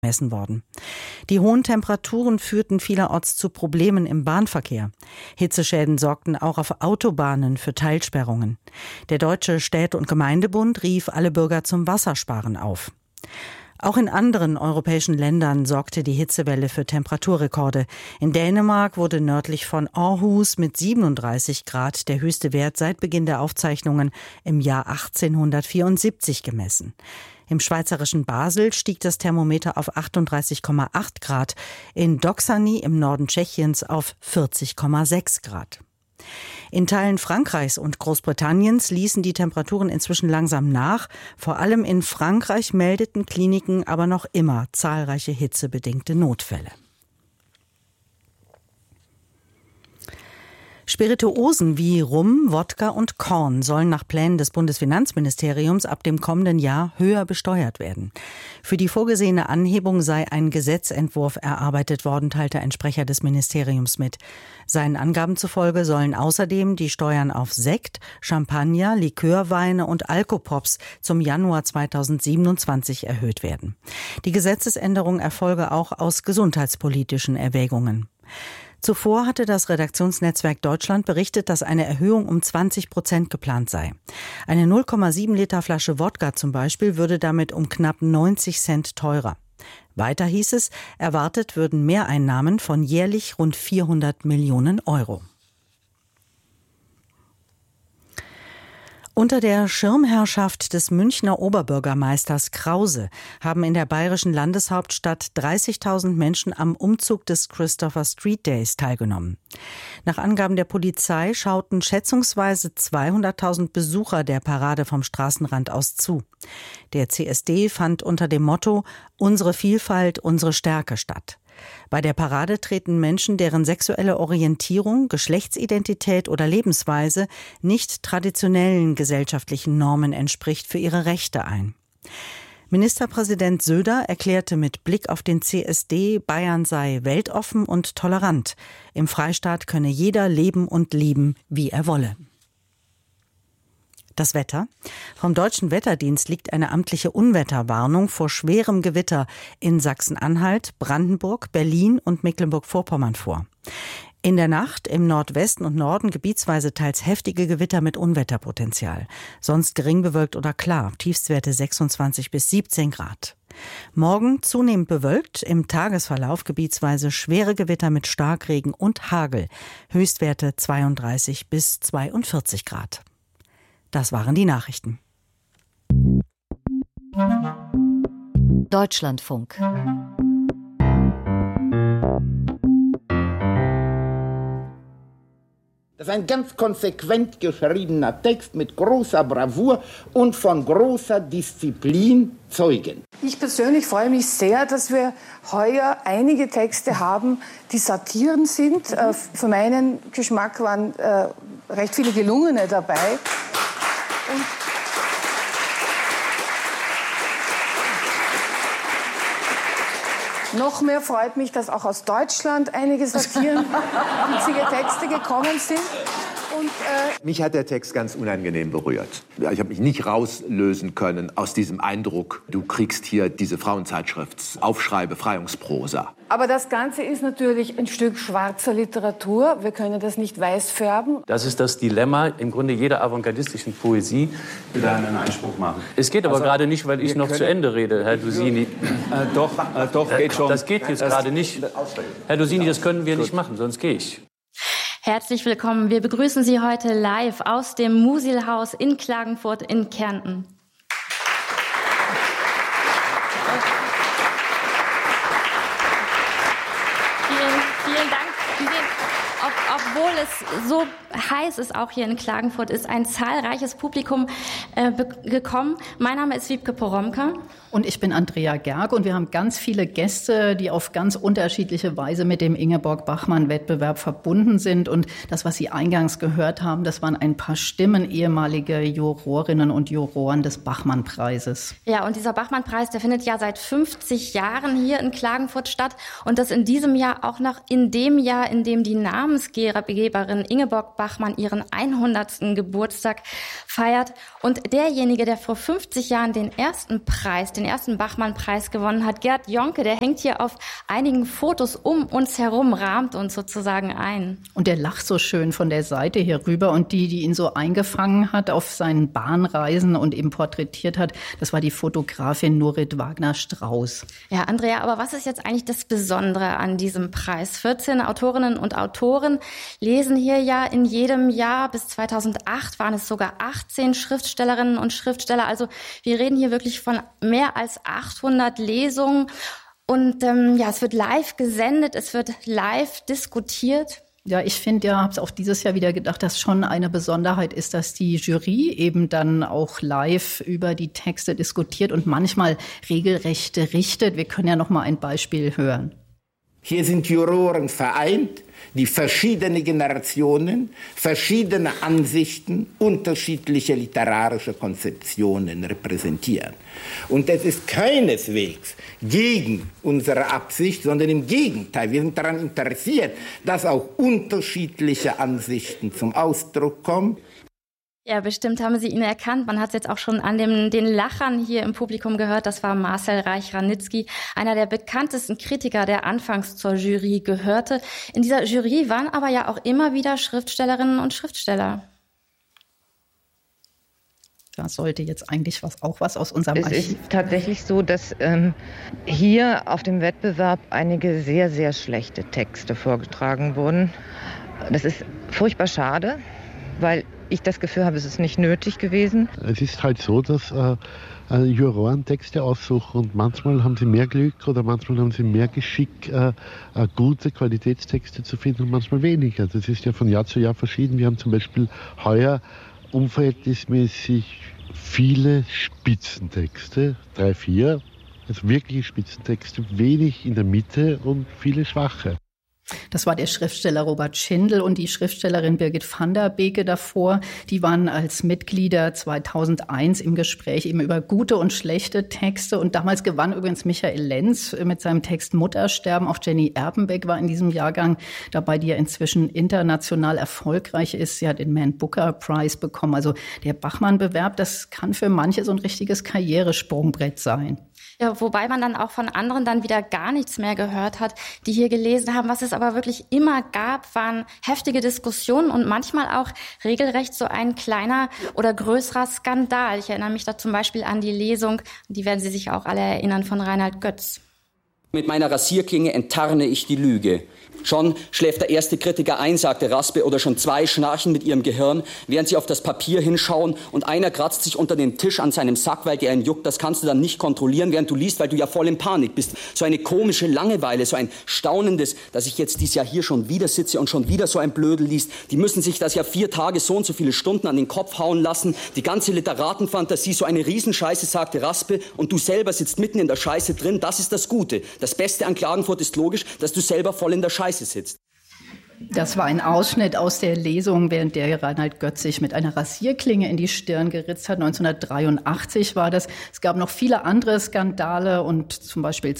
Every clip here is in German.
gemessen worden. Die hohen Temperaturen führten vielerorts zu Problemen im Bahnverkehr. Hitzeschäden sorgten auch auf Autobahnen für Teilsperrungen. Der Deutsche Städte- und Gemeindebund rief alle Bürger zum Wassersparen auf. Auch in anderen europäischen Ländern sorgte die Hitzewelle für Temperaturrekorde. In Dänemark wurde nördlich von Aarhus mit 37 Grad der höchste Wert seit Beginn der Aufzeichnungen im Jahr 1874 gemessen. Im schweizerischen Basel stieg das Thermometer auf 38,8 Grad, in Doksany im Norden Tschechiens auf 40,6 Grad. In Teilen Frankreichs und Großbritanniens ließen die Temperaturen inzwischen langsam nach. Vor allem in Frankreich meldeten Kliniken aber noch immer zahlreiche hitzebedingte Notfälle. Spirituosen wie Rum, Wodka und Korn sollen nach Plänen des Bundesfinanzministeriums ab dem kommenden Jahr höher besteuert werden. Für die vorgesehene Anhebung sei ein Gesetzentwurf erarbeitet worden, teilte ein Sprecher des Ministeriums mit. Seinen Angaben zufolge sollen außerdem die Steuern auf Sekt, Champagner, Likörweine und Alkopops zum Januar 2027 erhöht werden. Die Gesetzesänderung erfolge auch aus gesundheitspolitischen Erwägungen. Zuvor hatte das Redaktionsnetzwerk Deutschland berichtet, dass eine Erhöhung um 20% geplant sei. Eine 0,7 Liter Flasche Wodka zum Beispiel würde damit um knapp 90 Cent teurer. Weiter hieß es, erwartet würden Mehreinnahmen von jährlich rund 400 Millionen Euro. Unter der Schirmherrschaft des Münchner Oberbürgermeisters Krause haben in der bayerischen Landeshauptstadt 30.000 Menschen am Umzug des Christopher Street Days teilgenommen. Nach Angaben der Polizei schauten schätzungsweise 200.000 Besucher der Parade vom Straßenrand aus zu. Der CSD fand unter dem Motto »Unsere Vielfalt, unsere Stärke« statt. Bei der Parade treten Menschen, deren sexuelle Orientierung, Geschlechtsidentität oder Lebensweise nicht traditionellen gesellschaftlichen Normen entspricht, für ihre Rechte ein. Ministerpräsident Söder erklärte mit Blick auf den CSD, Bayern sei weltoffen und tolerant. Im Freistaat könne jeder leben und lieben, wie er wolle. Das Wetter. Vom Deutschen Wetterdienst liegt eine amtliche Unwetterwarnung vor schwerem Gewitter in Sachsen-Anhalt, Brandenburg, Berlin und Mecklenburg-Vorpommern vor. In der Nacht im Nordwesten und Norden gebietsweise teils heftige Gewitter mit Unwetterpotenzial. Sonst gering bewölkt oder klar, Tiefstwerte 26 bis 17 Grad. Morgen zunehmend bewölkt, im Tagesverlauf gebietsweise schwere Gewitter mit Starkregen und Hagel. Höchstwerte 32 bis 42 Grad. Das waren die Nachrichten. Deutschlandfunk. Das ist ein ganz konsequent geschriebener Text mit großer Bravour und von großer Disziplin zeugen. Ich persönlich freue mich sehr, dass wir heuer einige Texte haben, die Satiren sind. Für meinen Geschmack waren recht viele gelungene dabei. Und noch mehr freut mich, dass auch aus Deutschland einige satirenwitzige Texte gekommen sind. Mich hat der Text ganz unangenehm berührt. Ich habe mich nicht rauslösen können aus diesem Eindruck, du kriegst hier diese Frauenzeitschrift Aufschrei-Befreiungsprosa. Aber das Ganze ist natürlich ein Stück schwarzer Literatur. Wir können das nicht weiß färben. Das ist das Dilemma im Grunde jeder avantgardistischen Poesie. Ich will da einen Einspruch machen. Es geht aber gerade nicht, weil ich noch zu Ende rede, Herr Dusini. Doch, geht schon. Das geht jetzt gerade nicht. Herr Dusini, das können wir nicht machen, sonst gehe ich. Herzlich willkommen. Wir begrüßen Sie heute live aus dem Musilhaus in Klagenfurt in Kärnten. Vielen Dank. Obwohl es so heiß ist, auch hier in Klagenfurt, ist ein zahlreiches Publikum gekommen. Mein Name ist Wiebke Poromka. Und ich bin Andrea Gerg und wir haben ganz viele Gäste, die auf ganz unterschiedliche Weise mit dem Ingeborg-Bachmann-Wettbewerb verbunden sind. Und das, was Sie eingangs gehört haben, das waren ein paar Stimmen, ehemalige Jurorinnen und Juroren des Bachmann-Preises. Ja, und dieser Bachmann-Preis, der findet ja seit 50 Jahren hier in Klagenfurt statt. Und das in diesem Jahr auch noch in dem Jahr, in dem die Namensgeberin Ingeborg Bachmann ihren 100. Geburtstag feiert. Und derjenige, der vor 50 Jahren den ersten Preis, den den ersten Bachmann-Preis gewonnen hat. Gerd Jonke, der hängt hier auf einigen Fotos um uns herum, rahmt uns sozusagen ein. Und der lacht so schön von der Seite hier rüber. Und die ihn so eingefangen hat auf seinen Bahnreisen und eben porträtiert hat, das war die Fotografin Nurit Wagner-Strauß. Ja, Andrea, aber was ist jetzt eigentlich das Besondere an diesem Preis? 14 Autorinnen und Autoren lesen hier ja in jedem Jahr. Bis 2008 waren es sogar 18 Schriftstellerinnen und Schriftsteller. Also wir reden hier wirklich von mehr als 800 Lesungen. Und es wird live gesendet, es wird live diskutiert. Ja, ich finde ja, habe es auch dieses Jahr wieder gedacht, dass schon eine Besonderheit ist, dass die Jury eben dann auch live über die Texte diskutiert und manchmal regelrecht richtet. Wir können ja noch mal ein Beispiel hören. Hier sind Juroren vereint, die verschiedene Generationen, verschiedene Ansichten, unterschiedliche literarische Konzeptionen repräsentieren. Und das ist keineswegs gegen unsere Absicht, sondern im Gegenteil. Wir sind daran interessiert, dass auch unterschiedliche Ansichten zum Ausdruck kommen. Ja, bestimmt haben Sie ihn erkannt. Man hat es jetzt auch schon an den Lachern hier im Publikum gehört. Das war Marcel Reich-Ranitzky, einer der bekanntesten Kritiker, der anfangs zur Jury gehörte. In dieser Jury waren aber ja auch immer wieder Schriftstellerinnen und Schriftsteller. Da sollte jetzt eigentlich was aus unserem Archiv. Es ist tatsächlich so, dass hier auf dem Wettbewerb einige sehr, sehr schlechte Texte vorgetragen wurden. Das ist furchtbar schade, weil ich das Gefühl habe, es ist nicht nötig gewesen. Es ist halt so, dass Juroren Texte aussuchen und manchmal haben sie mehr Glück oder manchmal haben sie mehr Geschick, gute Qualitätstexte zu finden und manchmal weniger. Das ist ja von Jahr zu Jahr verschieden. Wir haben zum Beispiel heuer unverhältnismäßig viele Spitzentexte, 3, 4, also wirkliche Spitzentexte, wenig in der Mitte und viele schwache. Das war der Schriftsteller Robert Schindel und die Schriftstellerin Birgit van der Beke davor. Die waren als Mitglieder 2001 im Gespräch eben über gute und schlechte Texte. Und damals gewann übrigens Michael Lenz mit seinem Text Muttersterben. Auch Jenny Erpenbeck war in diesem Jahrgang dabei, die ja inzwischen international erfolgreich ist. Sie hat den Man Booker Prize bekommen. Also der Bachmann-Bewerb, das kann für manche so ein richtiges Karrieresprungbrett sein. Ja, wobei man dann auch von anderen dann wieder gar nichts mehr gehört hat, die hier gelesen haben. Was es aber wirklich immer gab, waren heftige Diskussionen und manchmal auch regelrecht so ein kleiner oder größerer Skandal. Ich erinnere mich da zum Beispiel an die Lesung, die werden Sie sich auch alle erinnern, von Reinhard Götz. Mit meiner Rasierklinge enttarne ich die Lüge. Schon schläft der erste Kritiker ein, sagte Raspe, oder schon 2 schnarchen mit ihrem Gehirn, während sie auf das Papier hinschauen und einer kratzt sich unter den Tisch an seinem Sack, weil der ihn juckt. Das kannst du dann nicht kontrollieren, während du liest, weil du ja voll in Panik bist. So eine komische Langeweile, so ein staunendes, dass ich jetzt dieses Jahr hier schon wieder sitze und schon wieder so ein Blödel liest. Die müssen sich das ja 4 Tage so und so viele Stunden an den Kopf hauen lassen. Die ganze Literatenfantasie, so eine Riesenscheiße, sagte Raspe, und du selber sitzt mitten in der Scheiße drin. Das ist das Gute. Das Beste an Klagenfurt ist logisch, dass du selber voll in der Scheiße sitzt. Das war ein Ausschnitt aus der Lesung, während der Reinhard Götz sich mit einer Rasierklinge in die Stirn geritzt hat. 1983 war das. Es gab noch viele andere Skandale und zum Beispiel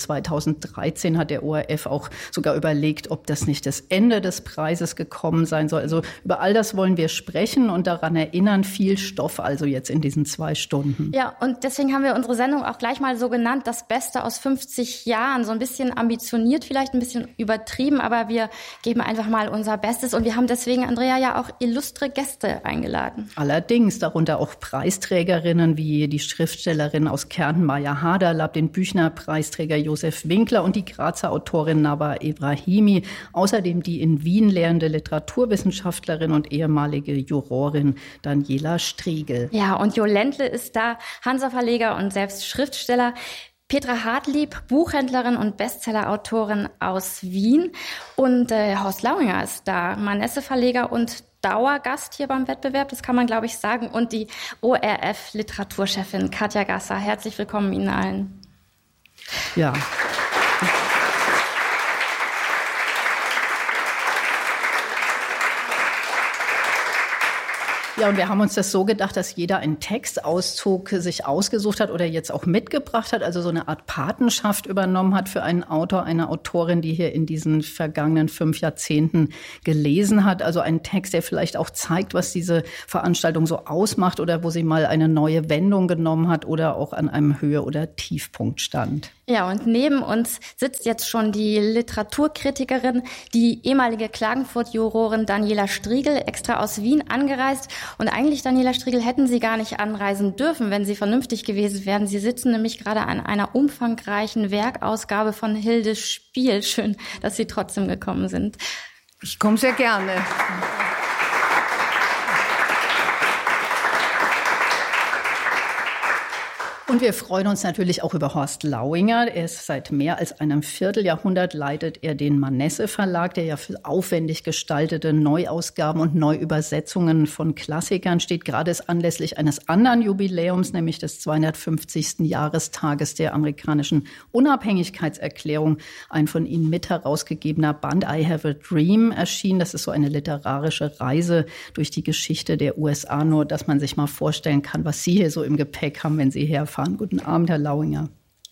2013 hat der ORF auch sogar überlegt, ob das nicht das Ende des Preises gekommen sein soll. Also über all das wollen wir sprechen und daran erinnern. Viel Stoff also jetzt in diesen 2 Stunden. Ja, und deswegen haben wir unsere Sendung auch gleich mal so genannt, das Beste aus 50 Jahren. So ein bisschen ambitioniert, vielleicht ein bisschen übertrieben, aber wir geben einfach mal unser Bestes. Und wir haben deswegen, Andrea, ja auch illustre Gäste eingeladen. Allerdings, darunter auch Preisträgerinnen wie die Schriftstellerin aus Kärnten Maya Haderlapp, den Büchner-Preisträger Josef Winkler und die Grazer Autorin Naba Ebrahimi. Außerdem die in Wien lehrende Literaturwissenschaftlerin und ehemalige Jurorin Daniela Striegel. Ja, und Jo Ländle ist da, Hansa-Verleger und selbst Schriftsteller. Petra Hartlieb, Buchhändlerin und Bestsellerautorin aus Wien. Und Horst Lauinger ist da, Manesse-Verleger und Dauergast hier beim Wettbewerb, das kann man, glaube ich, sagen. Und die ORF-Literaturchefin Katja Gasser. Herzlich willkommen Ihnen allen. Ja. Ja, und wir haben uns das so gedacht, dass jeder einen Textauszug sich ausgesucht hat oder jetzt auch mitgebracht hat, also so eine Art Patenschaft übernommen hat für einen Autor, eine Autorin, die hier in diesen vergangenen 5 Jahrzehnten gelesen hat. Also einen Text, der vielleicht auch zeigt, was diese Veranstaltung so ausmacht oder wo sie mal eine neue Wendung genommen hat oder auch an einem Höhe- oder Tiefpunkt stand. Ja, und neben uns sitzt jetzt schon die Literaturkritikerin, die ehemalige Klagenfurt-Jurorin Daniela Striegel, extra aus Wien angereist. Und eigentlich, Daniela Striegel, hätten Sie gar nicht anreisen dürfen, wenn Sie vernünftig gewesen wären. Sie sitzen nämlich gerade an einer umfangreichen Werkausgabe von Hilde Spiel. Schön, dass Sie trotzdem gekommen sind. Ich komme sehr gerne. Und wir freuen uns natürlich auch über Horst Lauinger. Er ist seit mehr als einem Vierteljahrhundert leitet er den Manesse Verlag, der ja für aufwendig gestaltete Neuausgaben und Neuübersetzungen von Klassikern steht, gerade anlässlich eines anderen Jubiläums, nämlich des 250. Jahrestages der amerikanischen Unabhängigkeitserklärung. Ein von Ihnen mit herausgegebener Band I Have a Dream erschien. Das ist so eine literarische Reise durch die Geschichte der USA, nur dass man sich mal vorstellen kann, was Sie hier so im Gepäck haben, wenn Sie herfahren. Guten Abend, Herr Lauinger.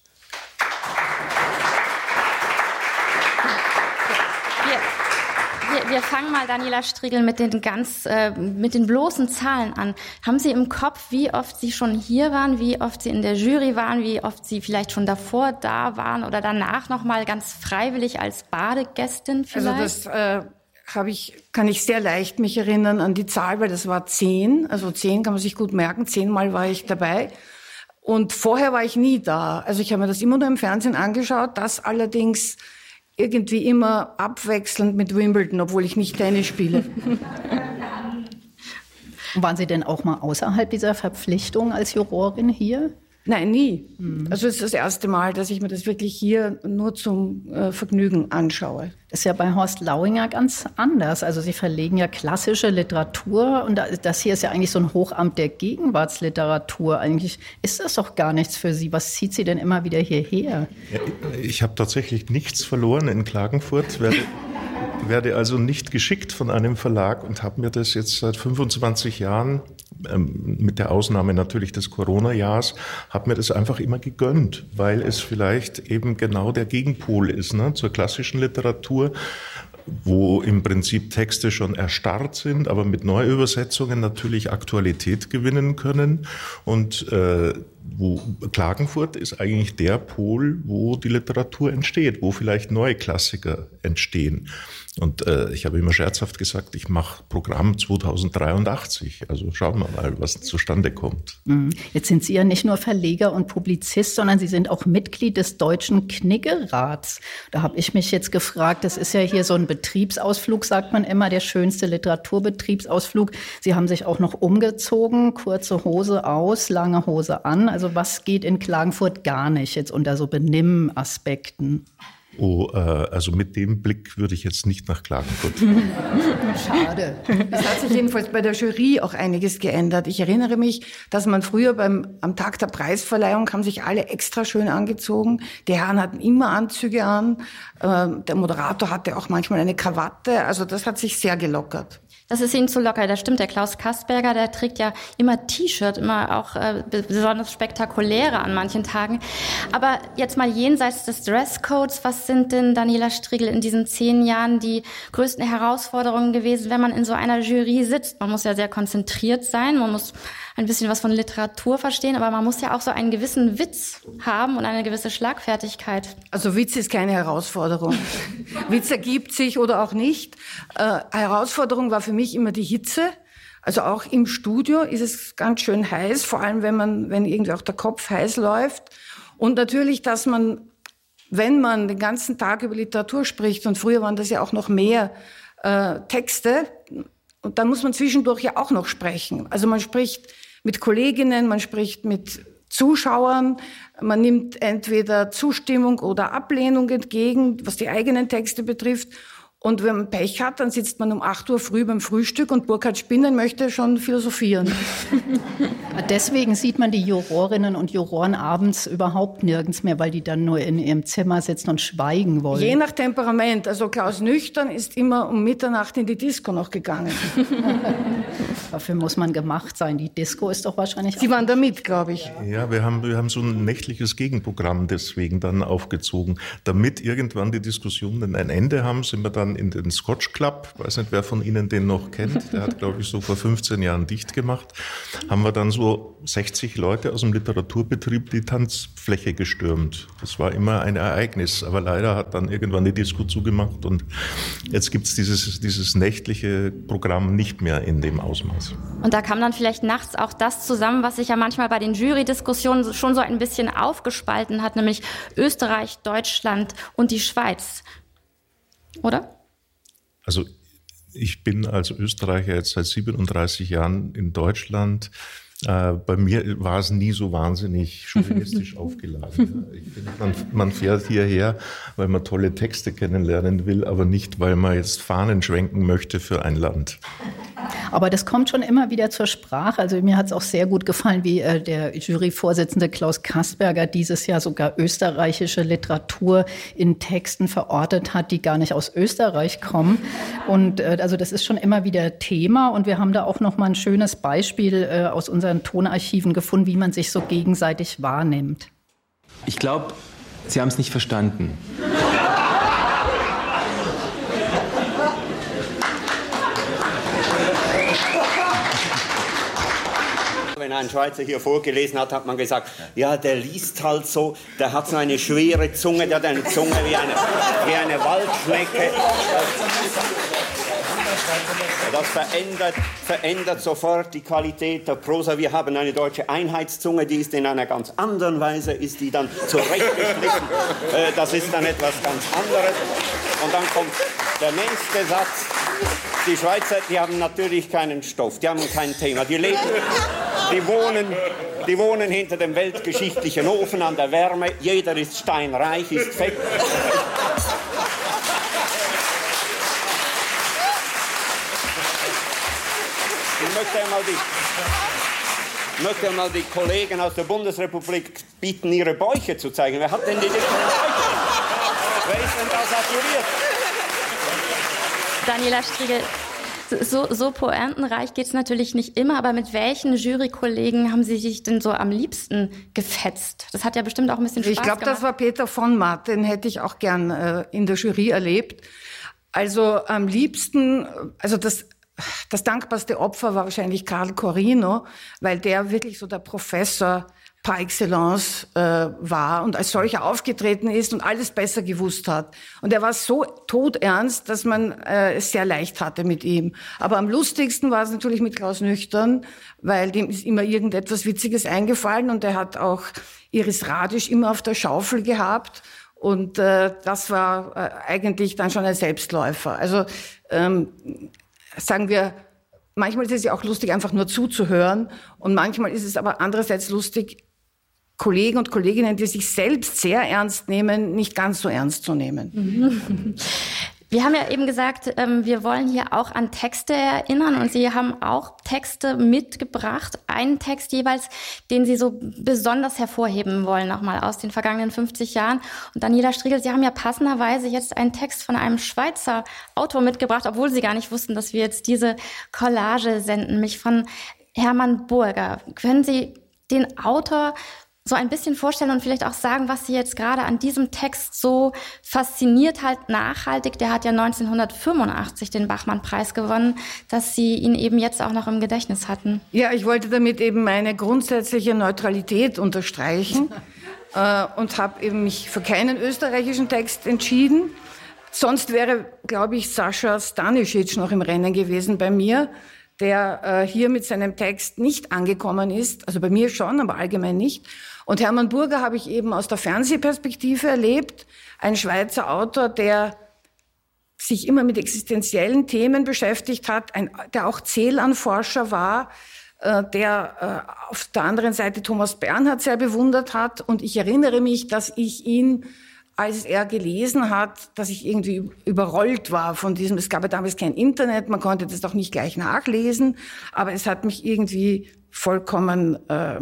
Wir fangen mal, Daniela Striegel, mit den bloßen Zahlen an. Haben Sie im Kopf, wie oft Sie schon hier waren, wie oft Sie in der Jury waren, wie oft Sie vielleicht schon davor da waren oder danach noch mal ganz freiwillig als Badegästin vielleicht? Also das kann ich sehr leicht mich erinnern an die Zahl, weil das war 10. Also 10 kann man sich gut merken. 10 Mal war ich dabei. Und vorher war ich nie da. Also ich habe mir das immer nur im Fernsehen angeschaut, das allerdings irgendwie immer abwechselnd mit Wimbledon, obwohl ich nicht Tennis spiele. Waren Sie denn auch mal außerhalb dieser Verpflichtung als Jurorin hier? Nein, nie. Also es ist das erste Mal, dass ich mir das wirklich hier nur zum Vergnügen anschaue. Das ist ja bei Horst Lauinger ganz anders. Also Sie verlegen ja klassische Literatur und das hier ist ja eigentlich so ein Hochamt der Gegenwartsliteratur. Eigentlich ist das doch gar nichts für Sie. Was zieht Sie denn immer wieder hierher? Ja, ich habe tatsächlich nichts verloren in Klagenfurt, werde also nicht geschickt von einem Verlag und habe mir das jetzt seit 25 Jahren, mit der Ausnahme natürlich des Corona-Jahres, habe mir das einfach immer gegönnt, weil es vielleicht eben genau der Gegenpol ist, ne, zur klassischen Literatur, wo im Prinzip Texte schon erstarrt sind, aber mit Neuübersetzungen natürlich Aktualität gewinnen können. Und wo Klagenfurt ist eigentlich der Pol, wo die Literatur entsteht, wo vielleicht neue Klassiker entstehen. Und ich habe immer scherzhaft gesagt, ich mache Programm 2083. Also schauen wir mal, was zustande kommt. Jetzt sind Sie ja nicht nur Verleger und Publizist, sondern Sie sind auch Mitglied des Deutschen Kniggerats. Da habe ich mich jetzt gefragt, das ist ja hier so ein Betriebsausflug, sagt man immer, der schönste Literaturbetriebsausflug. Sie haben sich auch noch umgezogen, kurze Hose aus, lange Hose an. Also was geht in Klagenfurt gar nicht jetzt unter so Benimmaspekten? Also mit dem Blick würde ich jetzt nicht nach Klagenfurt. Schade. Es hat sich jedenfalls bei der Jury auch einiges geändert. Ich erinnere mich, dass man früher am Tag der Preisverleihung haben sich alle extra schön angezogen. Die Herren hatten immer Anzüge an. Der Moderator hatte auch manchmal eine Krawatte. Also das hat sich sehr gelockert. Das ist Ihnen zu locker, das stimmt. Der Klaus Kastberger, der trägt ja immer T-Shirt, immer auch besonders spektakuläre an manchen Tagen. Aber jetzt mal jenseits des Dresscodes, was sind denn, Daniela Striegel, in diesen 10 Jahren die größten Herausforderungen gewesen, wenn man in so einer Jury sitzt? Man muss ja sehr konzentriert sein, man muss ein bisschen was von Literatur verstehen, aber man muss ja auch so einen gewissen Witz haben und eine gewisse Schlagfertigkeit. Also Witz ist keine Herausforderung. Witz ergibt sich oder auch nicht. Herausforderung war für mich immer die Hitze. Also auch im Studio ist es ganz schön heiß, vor allem wenn irgendwie auch der Kopf heiß läuft. Und natürlich, dass man, wenn man den ganzen Tag über Literatur spricht, und früher waren das ja auch noch mehr Texte, und dann muss man zwischendurch ja auch noch sprechen. Also man spricht mit Kolleginnen, man spricht mit Zuschauern, man nimmt entweder Zustimmung oder Ablehnung entgegen, was die eigenen Texte betrifft. Und wenn man Pech hat, dann sitzt man um 8 Uhr früh beim Frühstück und Burkhard Spinnen möchte schon philosophieren. Deswegen sieht man die Jurorinnen und Juroren abends überhaupt nirgends mehr, weil die dann nur in ihrem Zimmer sitzen und schweigen wollen. Je nach Temperament. Also Klaus Nüchtern ist immer um Mitternacht in die Disco noch gegangen. Dafür muss man gemacht sein. Die Disco ist doch wahrscheinlich... Sie waren da mit, glaube ich. Ja, wir haben so ein nächtliches Gegenprogramm deswegen dann aufgezogen. Damit irgendwann die Diskussionen ein Ende haben, sind wir dann in den Scotch Club. Ich weiß nicht, wer von Ihnen den noch kennt. Der hat, glaube ich, so vor 15 Jahren dicht gemacht. Haben wir dann so 60 Leute aus dem Literaturbetrieb die Tanzfläche gestürmt. Das war immer ein Ereignis. Aber leider hat dann irgendwann die Disco zugemacht und jetzt gibt es dieses nächtliche Programm nicht mehr in dem Ausmaß. Und da kam dann vielleicht nachts auch das zusammen, was sich ja manchmal bei den Jury-Diskussionen schon so ein bisschen aufgespalten hat, nämlich Österreich, Deutschland und die Schweiz. Oder? Also ich bin als Österreicher jetzt seit 37 Jahren in Deutschland. Bei mir war es nie so wahnsinnig chauvinistisch aufgeladen. Ich finde, man fährt hierher, weil man tolle Texte kennenlernen will, aber nicht, weil man jetzt Fahnen schwenken möchte für ein Land. Aber das kommt schon immer wieder zur Sprache. Also mir hat es auch sehr gut gefallen, wie der Juryvorsitzende Klaus Kasperger dieses Jahr sogar österreichische Literatur in Texten verortet hat, die gar nicht aus Österreich kommen. Und also das ist schon immer wieder Thema. Und wir haben da auch noch mal ein schönes Beispiel aus unseren Tonarchiven gefunden, wie man sich so gegenseitig wahrnimmt. Ich glaube, Sie haben es nicht verstanden. Wenn ein Schweizer hier vorgelesen hat, hat man gesagt, ja, der liest halt so, der hat so eine schwere Zunge, der hat eine Zunge wie eine Waldschnecke. Das verändert sofort die Qualität der Prosa. Wir haben eine deutsche Einheitszunge, die ist in einer ganz anderen Weise, ist die dann zurechtgeschnitten. Das ist dann etwas ganz anderes. Und dann kommt der nächste Satz. Die Schweizer, die haben natürlich keinen Stoff, die haben kein Thema. Die wohnen hinter dem weltgeschichtlichen Ofen an der Wärme. Jeder ist steinreich, ist fett. Ich möchte einmal die Kollegen aus der Bundesrepublik bitten, ihre Bäuche zu zeigen. Wer hat denn die dicken Bäuche? Wer ist denn da saturiert? Daniela Striegel, so pointenreich geht es natürlich nicht immer, aber mit welchen Jurykollegen haben Sie sich denn so am liebsten gefetzt? Das hat ja bestimmt auch ein bisschen Spaß gemacht. Ich glaube, das war Peter von Matt, den hätte ich auch gern in der Jury erlebt. Also am liebsten, also das dankbarste Opfer war wahrscheinlich Karl Corino, weil der wirklich so der Professor par excellence war und als solcher aufgetreten ist und alles besser gewusst hat. Und er war so todernst, dass man es sehr leicht hatte mit ihm. Aber am lustigsten war es natürlich mit Klaus Nüchtern, weil dem ist immer irgendetwas Witziges eingefallen und er hat auch Iris Radisch immer auf der Schaufel gehabt. Und das war eigentlich dann schon ein Selbstläufer. Also sagen wir, manchmal ist es ja auch lustig, einfach nur zuzuhören. Und manchmal ist es aber andererseits lustig, Kollegen und Kolleginnen, die sich selbst sehr ernst nehmen, nicht ganz so ernst zu nehmen. Wir haben ja eben gesagt, wir wollen hier auch an Texte erinnern und Sie haben auch Texte mitgebracht, einen Text jeweils, den Sie so besonders hervorheben wollen, nochmal aus den vergangenen 50 Jahren. Und Daniela Striegel, Sie haben ja passenderweise jetzt einen Text von einem Schweizer Autor mitgebracht, obwohl Sie gar nicht wussten, dass wir jetzt diese Collage senden, nämlich von Hermann Burger. Können Sie den Autor so ein bisschen vorstellen und vielleicht auch sagen, was Sie jetzt gerade an diesem Text so fasziniert halt nachhaltig. Der hat ja 1985 den Bachmann-Preis gewonnen, dass Sie ihn eben jetzt auch noch im Gedächtnis hatten. Ja, ich wollte damit eben meine grundsätzliche Neutralität unterstreichen und habe eben mich für keinen österreichischen Text entschieden. Sonst wäre, glaube ich, Sascha Stanisic noch im Rennen gewesen bei mir, der hier mit seinem Text nicht angekommen ist. Also bei mir schon, aber allgemein nicht. Und Hermann Burger habe ich eben aus der Fernsehperspektive erlebt. Ein Schweizer Autor, der sich immer mit existenziellen Themen beschäftigt hat, der auch Celan-Forscher war, der auf der anderen Seite Thomas Bernhard sehr bewundert hat. Und ich erinnere mich, dass ich ihn als er gelesen hat, dass ich irgendwie überrollt war von diesem, es gab ja damals kein Internet, man konnte das doch nicht gleich nachlesen, aber es hat mich irgendwie vollkommen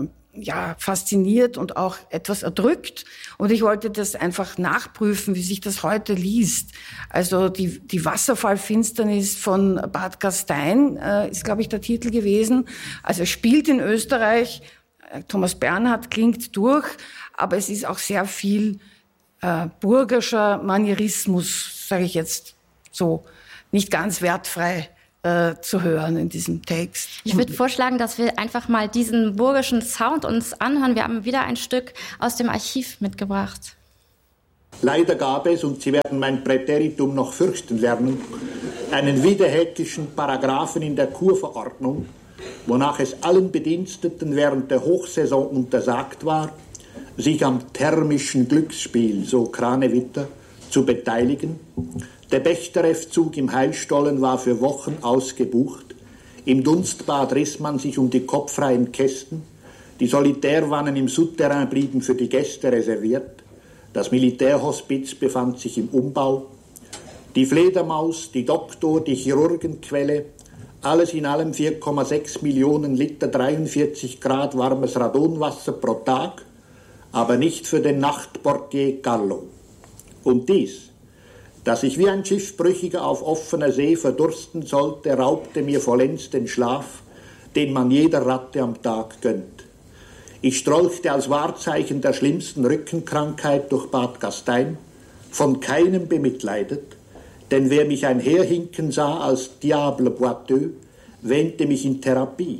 fasziniert und auch etwas erdrückt. Und ich wollte das einfach nachprüfen, wie sich das heute liest. Also die Wasserfallfinsternis von Bad Gastein ist, glaube ich, der Titel gewesen. Also es spielt in Österreich, Thomas Bernhard klingt durch, aber es ist auch sehr viel burgerscher Manierismus, sage ich jetzt so, nicht ganz wertfrei zu hören in diesem Text. Ich würde vorschlagen, dass wir einfach mal diesen burgischen Sound uns anhören. Wir haben wieder ein Stück aus dem Archiv mitgebracht. Leider gab es, und Sie werden mein Präteritum noch fürchten lernen, einen widerhäkischen Paragraphen in der Kurverordnung, wonach es allen Bediensteten während der Hochsaison untersagt war, sich am thermischen Glücksspiel, so Kranewitter, zu beteiligen. Der Bechterew-Zug im Heilstollen war für Wochen ausgebucht. Im Dunstbad riss man sich um die kopffreien Kästen. Die Solitärwannen im Souterrain blieben für die Gäste reserviert. Das Militärhospiz befand sich im Umbau. Die Fledermaus, die Doktor, die Chirurgenquelle, alles in allem 4,6 Millionen Liter 43 Grad warmes Radonwasser pro Tag, aber nicht für den Nachtportier Gallo. Und dies, dass ich wie ein Schiffbrüchiger auf offener See verdursten sollte, raubte mir vollends den Schlaf, den man jeder Ratte am Tag gönnt. Ich strolchte als Wahrzeichen der schlimmsten Rückenkrankheit durch Bad Gastein, von keinem bemitleidet, denn wer mich einherhinken sah als Diable boiteux, wähnte mich in Therapie.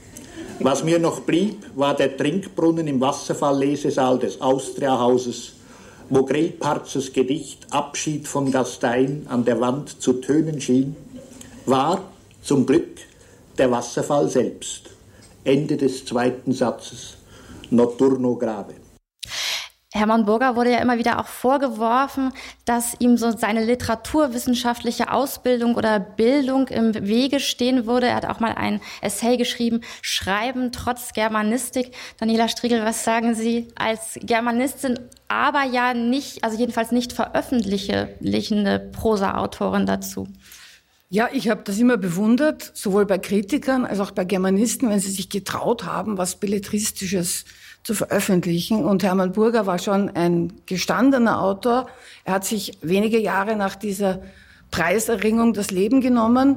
Was mir noch blieb, war der Trinkbrunnen im Wasserfalllesesaal des Austria-Hauses, wo Grillparzes Gedicht Abschied von Gastein an der Wand zu tönen schien, war, zum Glück, der Wasserfall selbst. Ende des zweiten Satzes. Notturno grave. Hermann Burger wurde ja immer wieder auch vorgeworfen, dass ihm so seine literaturwissenschaftliche Ausbildung oder Bildung im Wege stehen würde. Er hat auch mal ein Essay geschrieben, Schreiben trotz Germanistik. Daniela Striegel, was sagen Sie als Germanistin, aber ja nicht, also jedenfalls nicht veröffentlichende Prosa-Autorin dazu? Ja, ich habe das immer bewundert, sowohl bei Kritikern als auch bei Germanisten, wenn sie sich getraut haben, was Belletristisches zu veröffentlichen. Und Hermann Burger war schon ein gestandener Autor. Er hat sich wenige Jahre nach dieser Preiserringung das Leben genommen.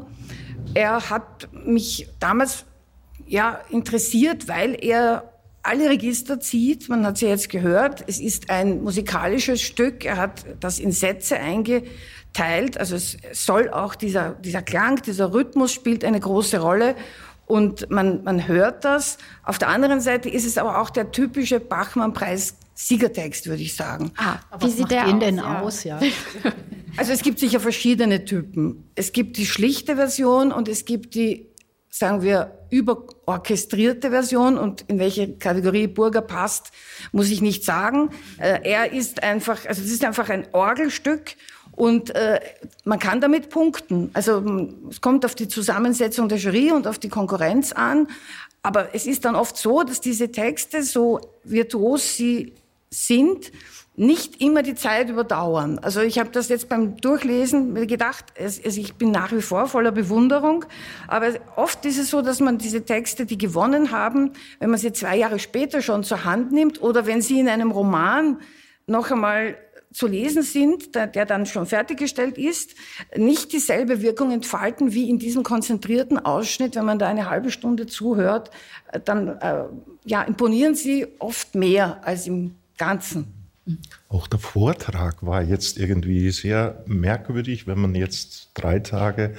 Er hat mich damals interessiert, weil er alle Register zieht. Man hat sie jetzt gehört. Es ist ein musikalisches Stück. Er hat das in Sätze eingeteilt. Also es soll auch dieser Klang, dieser Rhythmus spielt eine große Rolle. Und man hört das. Auf der anderen Seite ist es aber auch der typische Bachmann-Preis-Siegertext, würde ich sagen. Wie sieht der denn aus? Ja. Also es gibt sicher verschiedene Typen. Es gibt die schlichte Version und es gibt die, sagen wir, überorchestrierte Version. Und in welche Kategorie Burger passt, muss ich nicht sagen. Es ist einfach ein Orgelstück. Und man kann damit punkten. Also es kommt auf die Zusammensetzung der Jury und auf die Konkurrenz an. Aber es ist dann oft so, dass diese Texte, so virtuos sie sind, nicht immer die Zeit überdauern. Also ich habe das jetzt beim Durchlesen gedacht, ich bin nach wie vor voller Bewunderung. Aber oft ist es so, dass man diese Texte, die gewonnen haben, wenn man sie 2 Jahre später schon zur Hand nimmt oder wenn sie in einem Roman noch einmal zu lesen sind, der dann schon fertiggestellt ist, nicht dieselbe Wirkung entfalten wie in diesem konzentrierten Ausschnitt. Wenn man da eine halbe Stunde zuhört, dann imponieren sie oft mehr als im Ganzen. Auch der Vortrag war jetzt irgendwie sehr merkwürdig, wenn man jetzt 3 Tage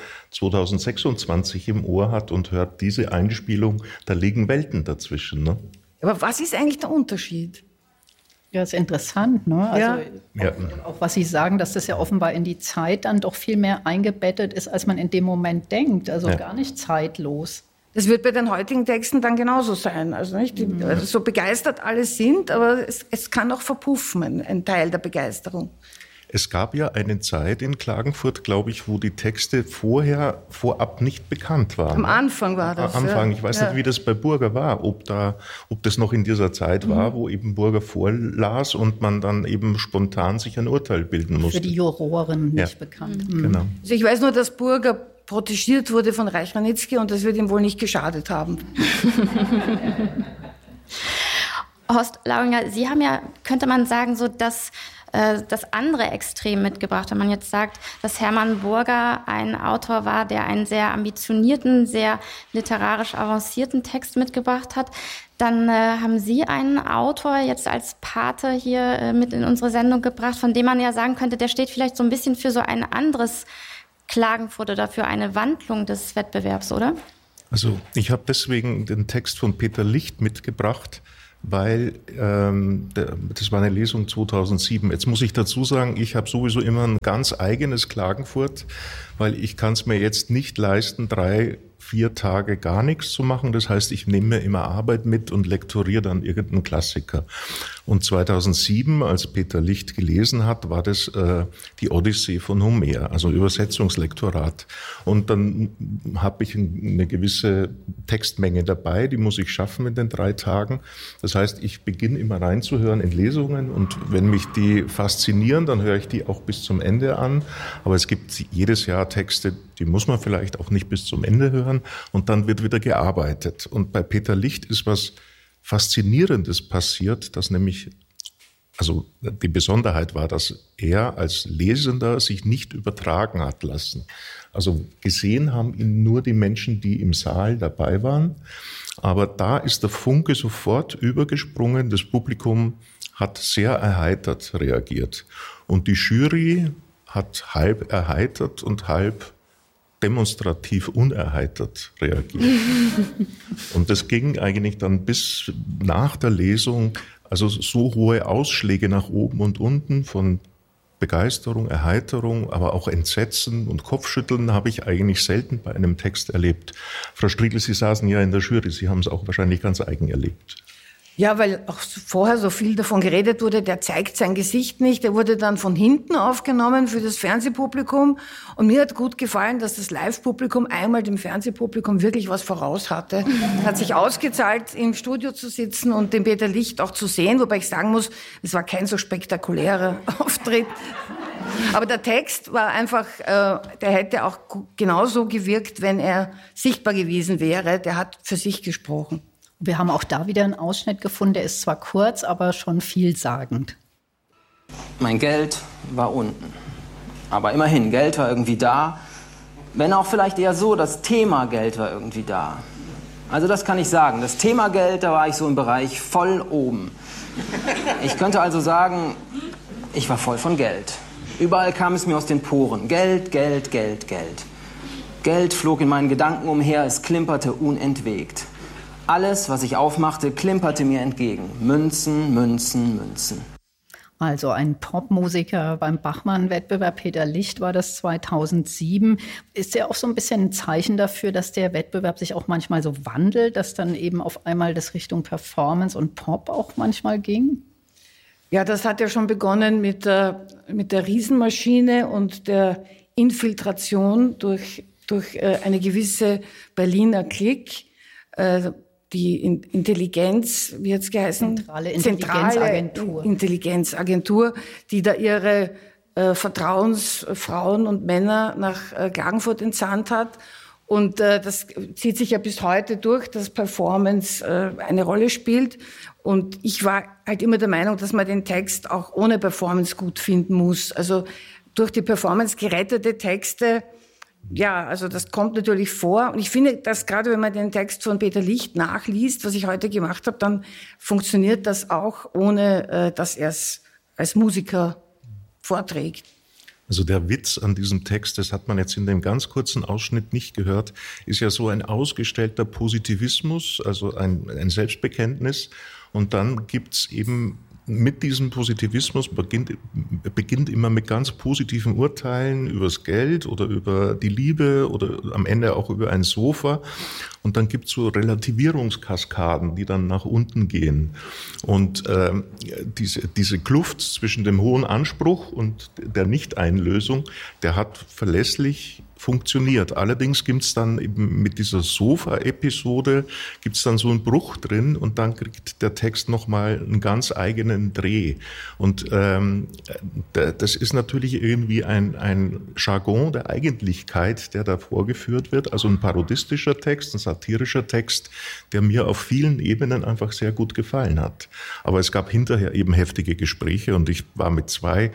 2026 im Ohr hat und hört diese Einspielung, da liegen Welten dazwischen. Ne? Aber was ist eigentlich der Unterschied? Ja, ist interessant, ne? Also auch was Sie sagen, dass das ja offenbar in die Zeit dann doch viel mehr eingebettet ist, als man in dem Moment denkt. Also gar nicht zeitlos. Das wird bei den heutigen Texten dann genauso sein. Also nicht also so begeistert alle sind, aber es kann auch verpuffen, ein Teil der Begeisterung. Es gab ja eine Zeit in Klagenfurt, glaube ich, wo die Texte vorab nicht bekannt waren. Am Anfang war das. Am Anfang. Ich weiß nicht, wie das bei Burger war, ob das noch in dieser Zeit war, wo eben Burger vorlas und man dann eben spontan sich ein Urteil bilden musste. Für die Juroren nicht bekannt. Genau. Also ich weiß nur, dass Burger protegiert wurde von Reich-Ranitzky und das wird ihm wohl nicht geschadet haben. Horst Lauinger, Sie haben ja, könnte man sagen, so das andere Extrem mitgebracht. Wenn man jetzt sagt, dass Hermann Burger ein Autor war, der einen sehr ambitionierten, sehr literarisch avancierten Text mitgebracht hat, dann haben Sie einen Autor jetzt als Pate hier mit in unsere Sendung gebracht, von dem man ja sagen könnte, der steht vielleicht so ein bisschen für so ein anderes Klagenfurt oder für eine Wandlung des Wettbewerbs, oder? Also ich habe deswegen den Text von Peter Licht mitgebracht, weil das war eine Lesung 2007. Jetzt muss ich dazu sagen, ich habe sowieso immer ein ganz eigenes Klagenfurt, weil ich kann es mir jetzt nicht leisten, 3-4 Tage gar nichts zu machen. Das heißt, ich nehme mir immer Arbeit mit und lektoriere dann irgendeinen Klassiker. Und 2007, als Peter Licht gelesen hat, war das die Odyssee von Homer, also Übersetzungslektorat. Und dann habe ich eine gewisse Textmenge dabei, die muss ich schaffen in den 3 Tagen. Das heißt, ich beginne immer reinzuhören in Lesungen und wenn mich die faszinieren, dann höre ich die auch bis zum Ende an. Aber es gibt jedes Jahr Texte, die muss man vielleicht auch nicht bis zum Ende hören und dann wird wieder gearbeitet. Und bei Peter Licht ist was Faszinierendes passiert, dass nämlich, also die Besonderheit war, dass er als Lesender sich nicht übertragen hat lassen. Also gesehen haben ihn nur die Menschen, die im Saal dabei waren. Aber da ist der Funke sofort übergesprungen. Das Publikum hat sehr erheitert reagiert. Und die Jury hat halb erheitert und halb demonstrativ unerheitert reagiert. Und das ging eigentlich dann bis nach der Lesung, also so hohe Ausschläge nach oben und unten von Begeisterung, Erheiterung, aber auch Entsetzen und Kopfschütteln habe ich eigentlich selten bei einem Text erlebt. Frau Striegel, Sie saßen ja in der Jury, Sie haben es auch wahrscheinlich ganz eigen erlebt. Ja, weil auch vorher so viel davon geredet wurde, der zeigt sein Gesicht nicht. Der wurde dann von hinten aufgenommen für das Fernsehpublikum. Und mir hat gut gefallen, dass das Live-Publikum einmal dem Fernsehpublikum wirklich was voraus hatte. Es hat sich ausgezahlt, im Studio zu sitzen und den Peter Licht auch zu sehen. Wobei ich sagen muss, es war kein so spektakulärer Auftritt. Aber der Text war einfach, der hätte auch genauso gewirkt, wenn er sichtbar gewesen wäre. Der hat für sich gesprochen. Wir haben auch da wieder einen Ausschnitt gefunden, der ist zwar kurz, aber schon vielsagend. Mein Geld war unten. Aber immerhin, Geld war irgendwie da. Wenn auch vielleicht eher so, das Thema Geld war irgendwie da. Also das kann ich sagen. Das Thema Geld, da war ich so im Bereich voll oben. Ich könnte also sagen, ich war voll von Geld. Überall kam es mir aus den Poren. Geld, Geld, Geld, Geld. Geld flog in meinen Gedanken umher, es klimperte unentwegt. Alles, was ich aufmachte, klimperte mir entgegen. Münzen, Münzen, Münzen. Also ein Popmusiker beim Bachmann-Wettbewerb, Peter Licht war das 2007. Ist ja auch so ein bisschen ein Zeichen dafür, dass der Wettbewerb sich auch manchmal so wandelt, dass dann eben auf einmal das Richtung Performance und Pop auch manchmal ging? Ja, das hat ja schon begonnen mit der Riesenmaschine und der Infiltration durch eine gewisse Berliner Clique. Die Intelligenz, wie hat's geheißen? Zentrale Intelligenzagentur, die da ihre Vertrauensfrauen und Männer nach Klagenfurt entsandt hat. Und das zieht sich ja bis heute durch, dass Performance eine Rolle spielt. Und ich war halt immer der Meinung, dass man den Text auch ohne Performance gut finden muss. Also durch die Performance gerettete Texte, ja, also das kommt natürlich vor. Und ich finde, dass gerade wenn man den Text von Peter Licht nachliest, was ich heute gemacht habe, dann funktioniert das auch, ohne dass er es als Musiker vorträgt. Also der Witz an diesem Text, das hat man jetzt in dem ganz kurzen Ausschnitt nicht gehört, ist ja so ein ausgestellter Positivismus, also ein Selbstbekenntnis. Und dann gibt's eben mit diesem Positivismus beginnt immer mit ganz positiven Urteilen über das Geld oder über die Liebe oder am Ende auch über ein Sofa. Und dann gibt es so Relativierungskaskaden, die dann nach unten gehen. Und diese Kluft zwischen dem hohen Anspruch und der Nichteinlösung, der hat verlässlich funktioniert. Allerdings gibt es dann eben mit dieser Sofa-Episode gibt es dann so einen Bruch drin und dann kriegt der Text nochmal einen ganz eigenen Dreh. Und das ist natürlich irgendwie ein Jargon der Eigentlichkeit, der da vorgeführt wird. Also ein parodistischer Text, ein satirischer Text, der mir auf vielen Ebenen einfach sehr gut gefallen hat. Aber es gab hinterher eben heftige Gespräche und ich war mit 2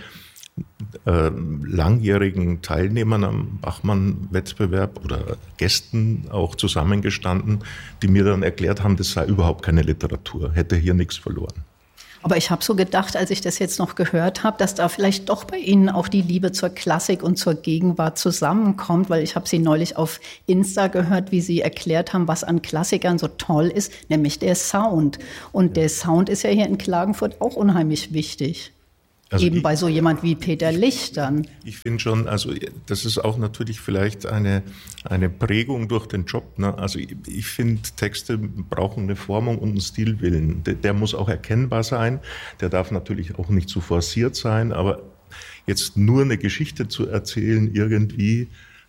langjährigen Teilnehmern am Bachmann-Wettbewerb oder Gästen auch zusammengestanden, die mir dann erklärt haben, das sei überhaupt keine Literatur, hätte hier nichts verloren. Aber ich habe so gedacht, als ich das jetzt noch gehört habe, dass da vielleicht doch bei Ihnen auch die Liebe zur Klassik und zur Gegenwart zusammenkommt, weil ich habe Sie neulich auf Insta gehört, wie Sie erklärt haben, was an Klassikern so toll ist, nämlich der Sound. Und der Sound ist ja hier in Klagenfurt auch unheimlich wichtig. Also eben bei so jemand wie Peter Licht dann. Ich finde schon, also das ist auch natürlich vielleicht eine Prägung durch den Job. Ne? Also ich finde, Texte brauchen eine Formung und einen Stilwillen. Der muss auch erkennbar sein. Der darf natürlich auch nicht zu forciert sein. Aber jetzt nur eine Geschichte zu erzählen irgendwie,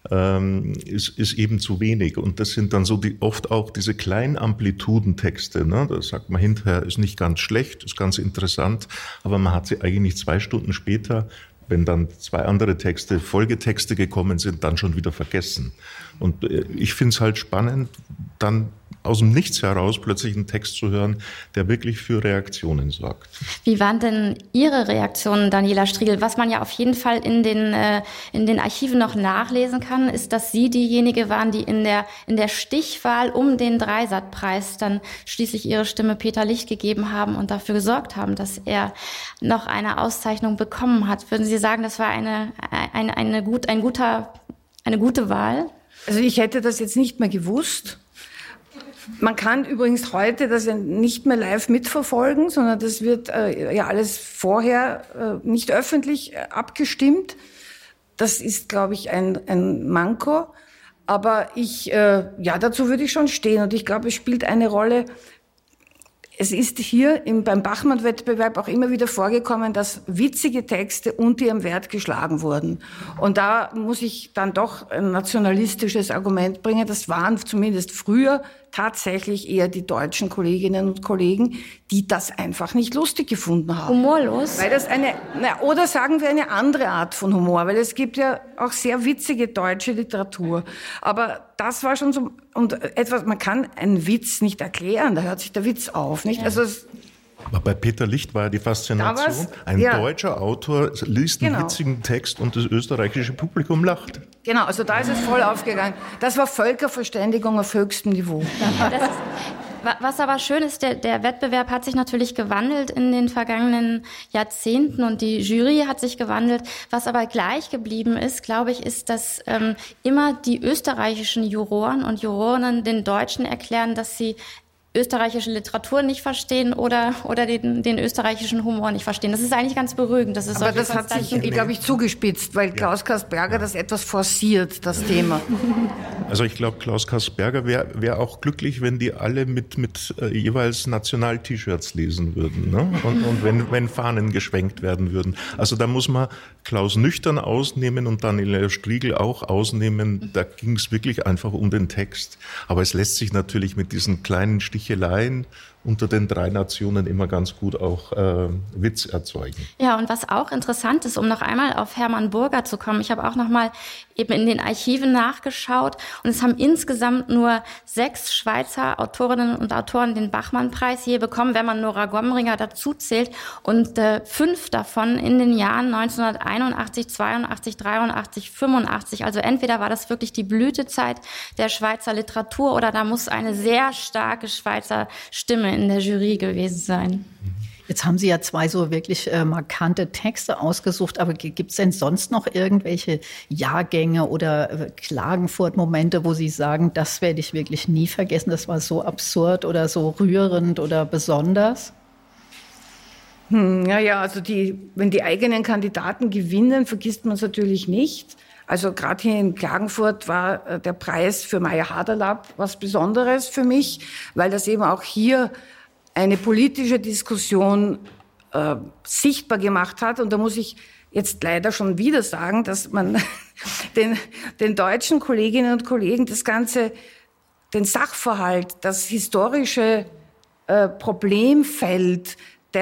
ist eben zu wenig. Und das sind dann so oft auch diese kleinen Amplitudentexte. Ne? Da sagt man hinterher, ist nicht ganz schlecht, ist ganz interessant, aber man hat sie eigentlich 2 Stunden später, wenn dann 2 andere Texte, Folgetexte gekommen sind, dann schon wieder vergessen. Und ich finde es halt spannend, dann aus dem Nichts heraus plötzlich einen Text zu hören, der wirklich für Reaktionen sorgt. Wie waren denn Ihre Reaktionen, Daniela Striegel? Was man ja auf jeden Fall in den Archiven noch nachlesen kann, ist, dass Sie diejenige waren, die in der Stichwahl um den Dreisat-Preis dann schließlich Ihre Stimme Peter Licht gegeben haben und dafür gesorgt haben, dass er noch eine Auszeichnung bekommen hat. Würden Sie sagen, das war eine gute Wahl? Also ich hätte das jetzt nicht mehr gewusst. Man kann übrigens heute das ja nicht mehr live mitverfolgen, sondern das wird ja alles vorher nicht öffentlich abgestimmt. Das ist, glaube ich, ein Manko. Aber dazu würde ich schon stehen. Und ich glaube, es spielt eine Rolle. Es ist hier beim Bachmann-Wettbewerb auch immer wieder vorgekommen, dass witzige Texte unter ihrem Wert geschlagen wurden. Und da muss ich dann doch ein nationalistisches Argument bringen. Das waren zumindest früher tatsächlich eher die deutschen Kolleginnen und Kollegen, die das einfach nicht lustig gefunden haben. Humorlos? Weil das oder sagen wir eine andere Art von Humor, weil es gibt ja auch sehr witzige deutsche Literatur. Aber das war schon so, und etwas, man kann einen Witz nicht erklären, da hört sich der Witz auf, nicht? Ja. Also aber bei Peter Licht war ja die Faszination, ein deutscher Autor liest einen witzigen Text und das österreichische Publikum lacht. Genau, also da ist es voll aufgegangen. Das war Völkerverständigung auf höchstem Niveau. Was aber schön ist, der Wettbewerb hat sich natürlich gewandelt in den vergangenen Jahrzehnten und die Jury hat sich gewandelt. Was aber gleich geblieben ist, glaube ich, ist, dass immer die österreichischen Juroren und Jurorinnen den Deutschen erklären, dass sie österreichische Literatur nicht verstehen oder den österreichischen Humor nicht verstehen. Das ist eigentlich ganz beruhigend. Aber das hat sich, glaube ich, zugespitzt, weil Klaus Karsberger das etwas forciert, das Thema. Also ich glaube, Klaus Karsberger wäre auch glücklich, wenn die alle mit jeweils National-T-Shirts lesen würden, ne? Und wenn Fahnen geschwenkt werden würden. Also da muss man Klaus Nüchtern ausnehmen und Daniela Striegel auch ausnehmen. Da ging es wirklich einfach um den Text. Aber es lässt sich natürlich mit diesen kleinen Sticheleien unter den 3 Nationen immer ganz gut auch Witz erzeugen. Ja, und was auch interessant ist, um noch einmal auf Hermann Burger zu kommen, ich habe auch noch mal eben in den Archiven nachgeschaut und es haben insgesamt nur 6 Schweizer Autorinnen und Autoren den Bachmann-Preis je bekommen, wenn man Nora Gomringer dazu zählt, und 5 davon in den Jahren 1981, 82, 83, 85. Also entweder war das wirklich die Blütezeit der Schweizer Literatur oder da muss eine sehr starke Schweizer Stimme in der Jury gewesen sein. Jetzt haben Sie ja 2 so wirklich markante Texte ausgesucht, aber gibt es denn sonst noch irgendwelche Jahrgänge oder Klagenfurt-Momente, wo Sie sagen, das werde ich wirklich nie vergessen, das war so absurd oder so rührend oder besonders? Also wenn die eigenen Kandidaten gewinnen, vergisst man es natürlich nicht. Also gerade hier in Klagenfurt war der Preis für Maya Haderlap was Besonderes für mich, weil das eben auch hier eine politische Diskussion sichtbar gemacht hat. Und da muss ich jetzt leider schon wieder sagen, dass man den deutschen Kolleginnen und Kollegen den Sachverhalt, das historische Problemfeld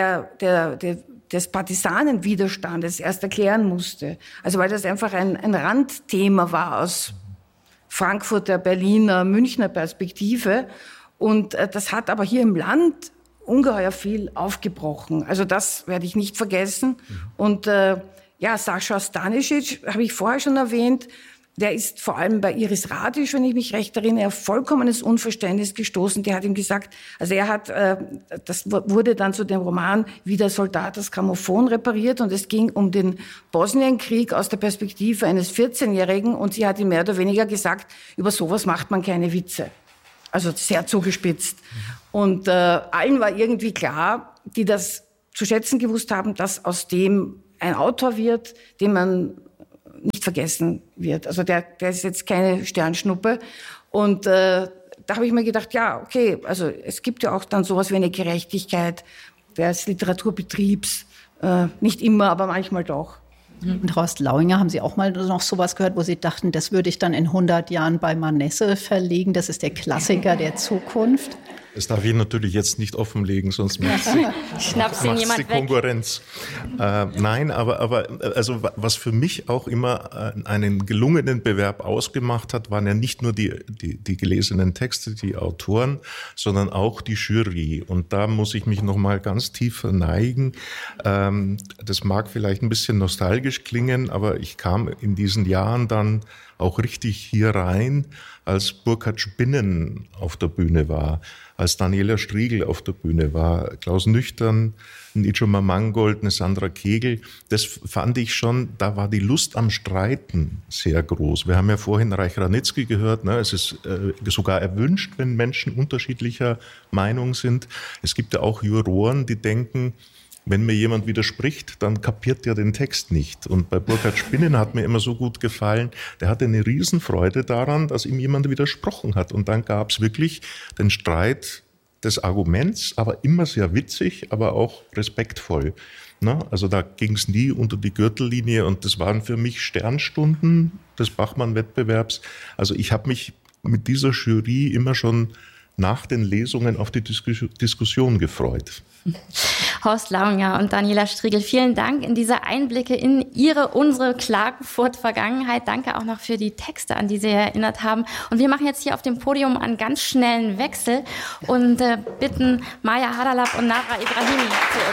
des Partisanenwiderstandes erst erklären musste. Also weil das einfach ein Randthema war aus Frankfurter, Berliner, Münchner Perspektive. Und das hat aber hier im Land ungeheuer viel aufgebrochen. Also das werde ich nicht vergessen. Und Sascha Stanisic, habe ich vorher schon erwähnt, der ist vor allem bei Iris Radisch, wenn ich mich recht erinnere, auf vollkommenes Unverständnis gestoßen. Der hat ihm gesagt, also das wurde dann zu dem Roman Wie der Soldat das Grammophon repariert, und es ging um den Bosnienkrieg aus der Perspektive eines 14-Jährigen, und sie hat ihm mehr oder weniger gesagt, über sowas macht man keine Witze. Also sehr zugespitzt. Und allen war irgendwie klar, die das zu schätzen gewusst haben, dass aus dem ein Autor wird, den man nicht vergessen wird. Also der ist jetzt keine Sternschnuppe. Und da habe ich mir gedacht, ja, okay, also es gibt ja auch dann sowas wie eine Gerechtigkeit des Literaturbetriebs. Nicht immer, aber manchmal doch. Und Horst Lauinger, haben Sie auch mal noch sowas gehört, wo Sie dachten, das würde ich dann in 100 Jahren bei Manesse verlegen? Das ist der Klassiker der Zukunft. Das darf ich natürlich jetzt nicht offenlegen, sonst macht die Konkurrenz. Nein, aber also was für mich auch immer einen gelungenen Bewerb ausgemacht hat, waren ja nicht nur die gelesenen Texte, die Autoren, sondern auch die Jury. Und da muss ich mich noch mal ganz tief verneigen. Das mag vielleicht ein bisschen nostalgisch klingen, aber ich kam in diesen Jahren dann auch richtig hier rein, als Burkhard Spinnen auf der Bühne war, als Daniela Striegel auf der Bühne war, Klaus Nüchtern, ein Ijoma Mangold, eine Sandra Kegel. Das fand ich schon, da war die Lust am Streiten sehr groß. Wir haben ja vorhin Reich Ranitzky gehört, ne? Es ist sogar erwünscht, wenn Menschen unterschiedlicher Meinung sind. Es gibt ja auch Juroren, die denken, wenn mir jemand widerspricht, dann kapiert der den Text nicht. Und bei Burkhard Spinnen hat mir immer so gut gefallen, der hatte eine Riesenfreude daran, dass ihm jemand widersprochen hat. Und dann gab es wirklich den Streit des Arguments, aber immer sehr witzig, aber auch respektvoll. Ne? Also da ging es nie unter die Gürtellinie, und das waren für mich Sternstunden des Bachmann-Wettbewerbs. Also ich habe mich mit dieser Jury immer schon nach den Lesungen auf die Diskussion gefreut. Horst Lauinger und Daniela Striegel, vielen Dank in diese Einblicke in unsere Klagenfurt-Vergangenheit. Danke auch noch für die Texte, an die Sie erinnert haben. Und wir machen jetzt hier auf dem Podium einen ganz schnellen Wechsel und bitten Maya Haderlap und Nara Ibrahimi zu